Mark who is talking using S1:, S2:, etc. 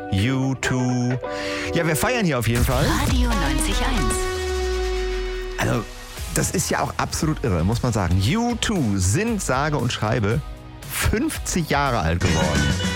S1: U2. Ja, wir feiern hier auf jeden Fall.
S2: Radio 90.1.
S1: Also, das ist ja auch absolut irre, muss man sagen. U2 sind sage und schreibe 50 Jahre alt geworden.